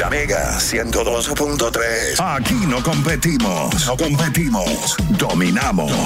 La Mega 102.3. Aquí no competimos. Dominamos.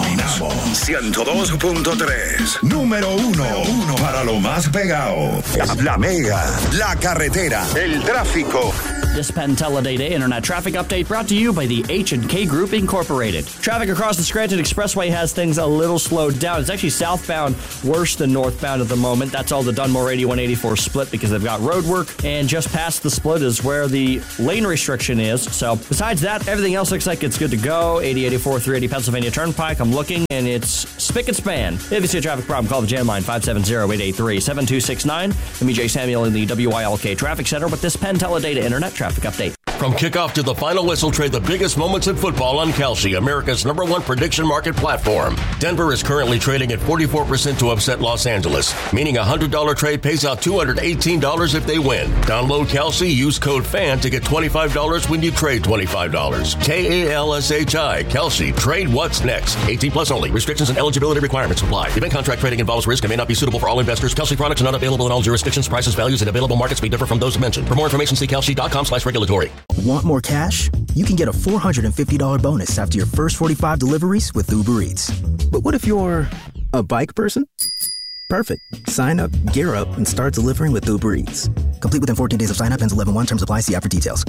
102.3. Número uno para lo más pegado. La Mega, la carretera, el tráfico. This Penn Teledata Internet Traffic Update brought to you by the H&K Group Incorporated. Traffic across the Scranton Expressway has things a little slowed down. It's actually southbound worse than northbound at the moment. That's all the Dunmore 8184 split because they've got road work. And just past the split is where the lane restriction is. So besides that, everything else looks like it's good to go. 8084 380 Pennsylvania Turnpike. I'm looking and it's spick and span. If you see a traffic problem, call the jam line 570-883-7269. I'm EJ Samuel in the WILK Traffic Center with this Penn Teledata Internet Traffic Update. From kickoff to the final whistle, trade the biggest moments in football on Kalshi, America's #1 prediction market platform. Denver is currently trading at 44% to upset Los Angeles, meaning a $100 trade pays out $218 if they win. Download Kalshi, use code FAN to get $25 when you trade $25. KALSHI, Kalshi, trade what's next. 18 plus only. Restrictions and eligibility requirements apply. Event contract trading involves risk and may not be suitable for all investors. Kalshi products are not available in all jurisdictions. Prices, values, and available markets may differ from those mentioned. For more information, see kalshi.com/regulatory. Want more cash? You can get a $450 bonus after your first 45 deliveries with Uber Eats. But what if you're a bike person? Perfect. Sign up, gear up, and start delivering with Uber Eats. Complete within 14 days of sign up. Ends 11/1. Terms apply. See app for details.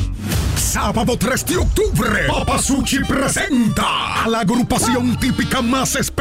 Sábado 3 de octubre, Papa Sushi presenta a la agrupación típica más esperada